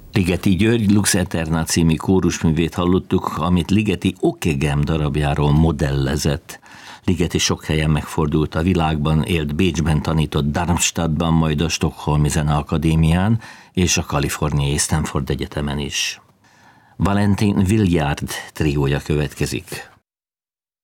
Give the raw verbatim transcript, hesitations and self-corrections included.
Ligeti György Lux Aeterna című kórusművét hallottuk, amit Ligeti Okegem darabjáról modellezett. Ligeti sok helyen megfordult a világban, élt Bécsben, tanított Darmstadtban, majd a Stockholmi Zeneakadémián és a kaliforniai Stanford Egyetemen is. Valentin Villiard triója következik.